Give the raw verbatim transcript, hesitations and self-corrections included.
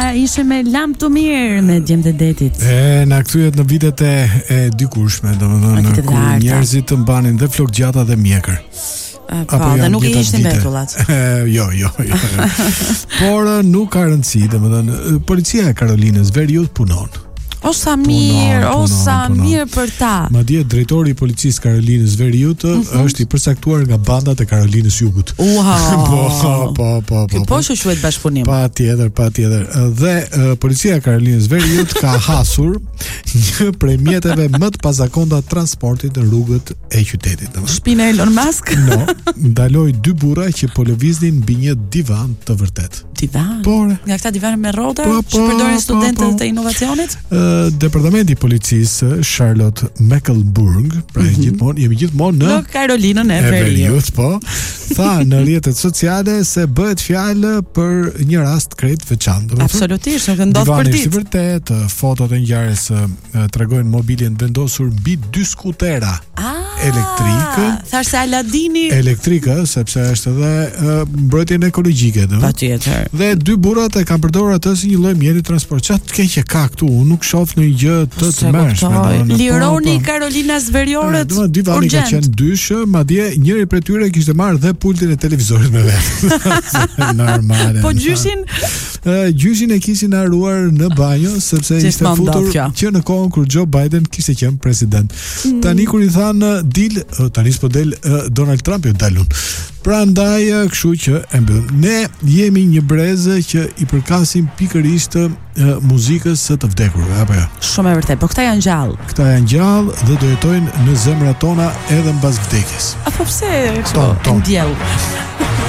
ishe me lamp të mirë me djemt e detit. E na kthyet në vitet e, e dikurshme, domethënë ku njerëzit të mbanin dhe flok gjata dhe mjekër. Po, dhe nuk i ishte mbetullat. Jo, jo, jo. jo. Por nuk ka rëndësi, domethënë policia e Karolinës Veriut punon. O sa mirë, o sa mirë për ta. Madje drejtori i policisë Karolinës Veriut mm-hmm. është i përcaktuar nga bandat e Karolinës Jugut. Wow. po, po, po, po. Po që quhet bashkëpunim. Patjetër, patjetër. Dhe uh, policia e Karolinës Veriut ka hasur një prej mjeteve më të pazakonta transportit në rrugët e qytetit. Shpina Elon Musk? No, ndaloi dy burra që po lëviznin mbi një divan të vërtet. Divan? Por, nga këta divane me rrota po, që përdorin studentët po, po. të inovacionit? Uh, Departamenti i policisë Charlotte Mecklenburg, pra mm-hmm. gjithmonë jemi gjithmonë në, në Karolinën e Veriut, po, tha në rrjetet sociale se bëhet fjalë për një rast krejt veçantë. Absolutisht, nuk ndodh për ditë. Divani vërtet, fotot e ngjarjes tregojnë mobiljen vendosur mbi dy skutera ah, elektrike. Thash se Aladini elektrike, sepse është edhe uh, mbrojtjen ekologjike, do. Patjetër. Dhe dy burrat e kanë përdorur atë si një lloj mjeti transport. Çfarë të keqe ka këtu? Unë nuk shoh në një gjë të tmerrshme. Lironi Karolinas Veriorët. Do divani ka qenë dysh, madje njëri prej tyre kishte marrë dhe pultin e televizorit me vet. Normale. Po gjyshin? Uh, gjyshin e kishin haruar në banjo sepse ishte futur që në kohën kur Joe Biden kishte qenë president. Mm. Tani kur i thanë dil, uh, tani s'po del uh, Donald Trump jo dalun. Prandaj, kështu që e mbyll. Ne jemi një brezë që i përkasim pikërisht uh, muzikës së të vdekurve, apo jo? Shumë e vërtet, po këta janë gjallë. Këta janë gjallë dhe do jetojnë në zemrat tona edhe mbas vdekjes. Apo pse kështu? Ndjell.